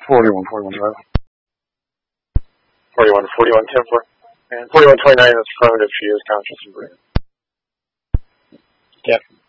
41, 11. 41, 10 for. And 41, 29 is affirmative. She is conscious and breathing. Yeah.